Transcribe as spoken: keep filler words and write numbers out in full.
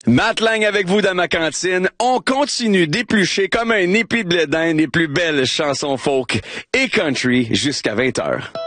Matt Lang avec vous dans ma cantine. On continue d'éplucher comme un épi de blé d'Inde les plus belles chansons folk et country jusqu'à vingt heures.